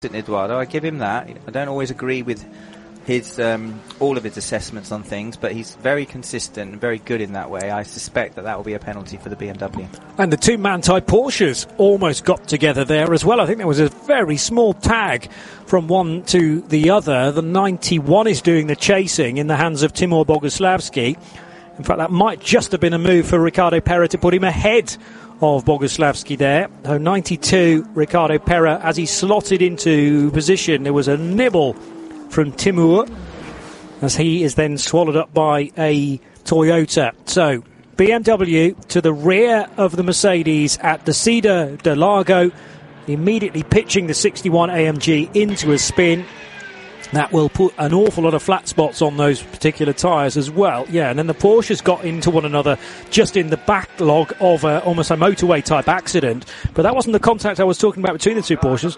Eduardo. I give him that. I don't always agree with his all of his assessments on things, but he's very consistent and very good in that way. I suspect that will be a penalty for the BMW. And the two Manthey Porsches almost got together there as well. I think there was a very small tag from one to the other. The 91 is doing the chasing in the hands of Timur Boguslavski. In fact, that might just have been a move for Ricardo Pera to put him ahead of Boguslavski there. So 92, Ricardo Pera, as he slotted into position, there was a nibble from Timur as he is then swallowed up by a Toyota. So BMW to the rear of the Mercedes at the Cedar de Lago, immediately pitching the 61 AMG into a spin. That will put an awful lot of flat spots on those particular tyres as well. Yeah, and then the Porsches got into one another just in the backlog of almost a motorway type accident. But that wasn't the contact I was talking about between the two Porsches.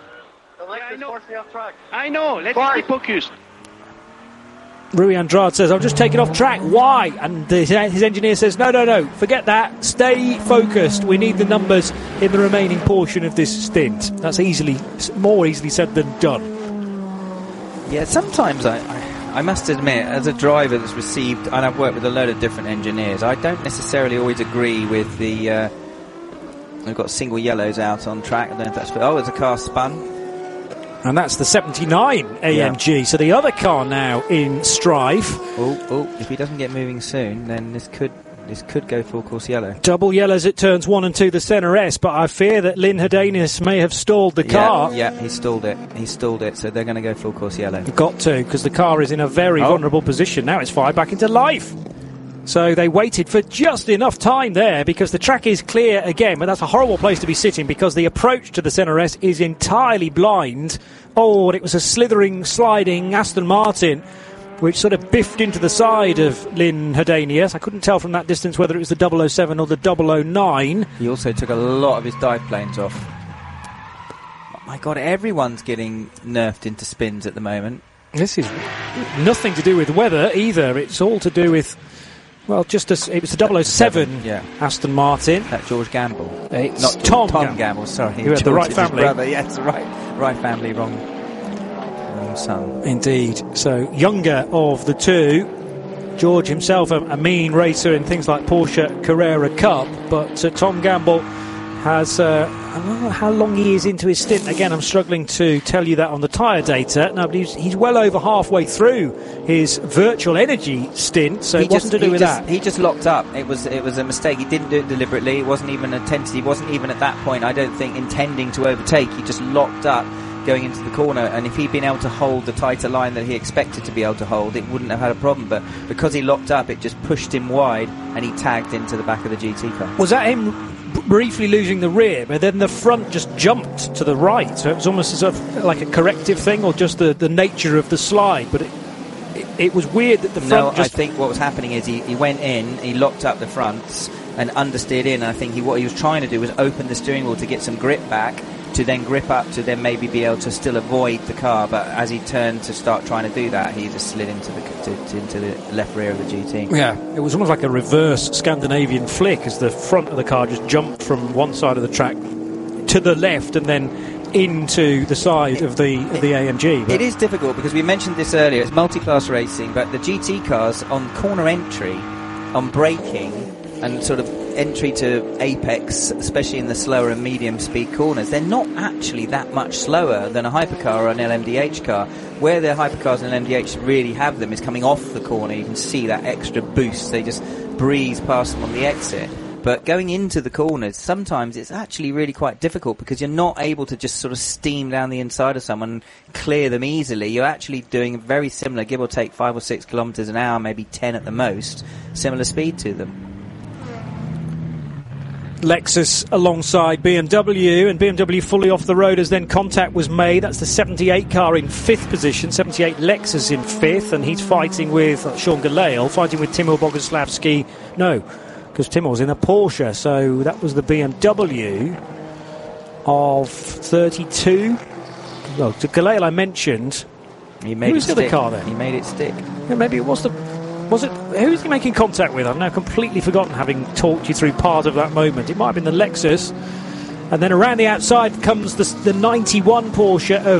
I know, let's stay focused. Rui Andrade says, I'll just take it off track. Why? And his engineer says, no, forget that. Stay focused. We need the numbers in the remaining portion of this stint. That's more easily said than done. Yeah, sometimes I must admit, as a driver that's received, and I've worked with a load of different engineers, I don't necessarily always agree with the... we've got single yellows out on track. I don't know if that's... there's a car spun. And that's the 79 AMG. Yeah. So the other car now in strife. If he doesn't get moving soon, then this could go full course yellow. Double yellows at turns 1 and 2, the Senna S, but I fear that Lynn Hedenius may have stalled the car. Yeah, he stalled it, so they're going to go full course yellow. Got to, because the car is in a very vulnerable position. Now it's fired back into life. So they waited for just enough time there because the track is clear again, but that's a horrible place to be sitting because the approach to the Senna S is entirely blind. And it was a slithering, sliding Aston Martin which sort of biffed into the side of Lynn Hedenius. I couldn't tell from that distance whether it was the 007 or the 009. He also took a lot of his dive planes off. Oh my God, everyone's getting nerfed into spins at the moment. This is nothing to do with weather either. It's all to do with, it was the 007 Aston Martin. That George Gamble. It's not Tom Gamble, sorry. You had the right family. Yes, right family, wrong son. Indeed. So younger of the two. George himself a mean racer in things like Porsche Carrera Cup, but Tom Gamble has I don't know how long he is into his stint. Again, I'm struggling to tell you that on the tyre data. No, but he's well over halfway through his virtual energy stint, so it wasn't to do with that. He just locked up. It was a mistake. He didn't do it deliberately. It wasn't even intended. He wasn't even at that point, I don't think, intending to overtake. He just locked up going into the corner, and if he'd been able to hold the tighter line that he expected to be able to hold, it wouldn't have had a problem, but because he locked up, it just pushed him wide and he tagged into the back of the GT car. Was that him briefly losing the rear, but then the front just jumped to the right, so it was almost as if like a corrective thing, or just the nature of the slide? But it was weird that the front I think what was happening is he went in, he locked up the fronts and understeered in, and I think what he was trying to do was open the steering wheel to get some grip back, to then grip up, to then maybe be able to still avoid the car, but as he turned to start trying to do that, he just slid into the left rear of the GT. Yeah, it was almost like a reverse Scandinavian flick as the front of the car just jumped from one side of the track to the left and then into the side of the AMG. It is difficult because we mentioned this earlier, it's multi-class racing, but the GT cars on corner entry, on braking and sort of entry to apex, especially in the slower and medium speed corners, they're not actually that much slower than a hypercar or an LMDH car. Where the hypercars and LMDH really have them is coming off the corner. You can see that extra boost. They just breeze past them on the exit. But going into the corners, sometimes it's actually really quite difficult because you're not able to just sort of steam down the inside of someone and clear them easily. You're actually doing very similar, give or take 5 or 6 kilometres an hour, maybe 10 at the most, similar speed to them. Lexus alongside BMW, and BMW fully off the road as then contact was made. That's the 78 car in 5th position, 78 Lexus in 5th, and he's fighting with Sean Gelael, fighting with Timur Boguslavski. No, because Timur's in a Porsche, so that was the BMW of 32. Well, to Gelael I mentioned. He made Who's the other car then? He made it stick. Yeah, maybe it was who's he making contact with? I've now completely forgotten, having talked you through part of that moment. It might have been the Lexus. And then around the outside comes the 91 Porsche of